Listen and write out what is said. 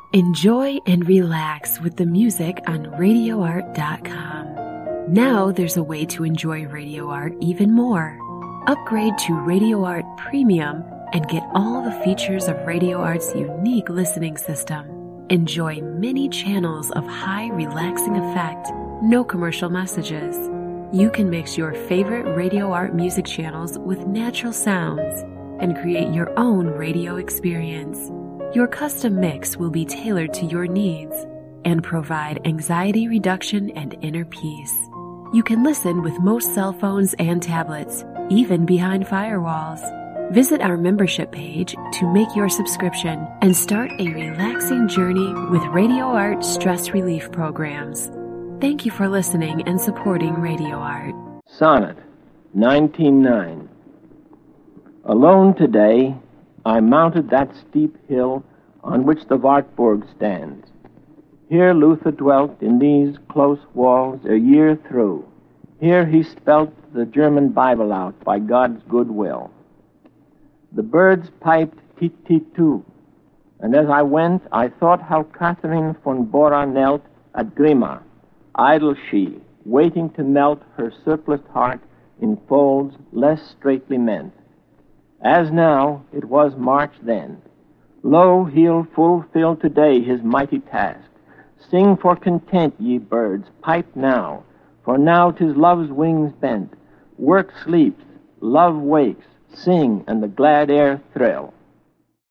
Enjoy and relax with the music on RadioArt.com. Now there's a way to enjoy Radio Art even more. Upgrade to Radio Art Premium and get all the features of Radio Art's unique listening system. Enjoy many channels of high relaxing effect, no commercial messages. You can mix your favorite Radio Art music channels with natural sounds and create your own radio experience. Your custom mix will be tailored to your needs and provide anxiety reduction and inner peace. You can listen with most cell phones and tablets, even behind firewalls. Visit our membership page to make your subscription and start a relaxing journey with Radio Art stress relief programs. Thank you for listening and supporting Radio Art. Sonnet 19:9. Alone today, I mounted that steep hill on which the Wartburg stands. Here Luther dwelt in these close walls a year through. Here he spelt the German Bible out by God's good will. The birds piped tit-tit-too, and as I went, I thought how Catherine von Bora knelt at Grima, idle she, waiting to melt her surpliced heart in folds less straitly meant. As now, it was March then. Lo, he'll fulfill today his mighty task. Sing for content, ye birds, pipe now, for now 'tis love's wings bent. Work sleeps, love wakes, sing, and the glad air thrill.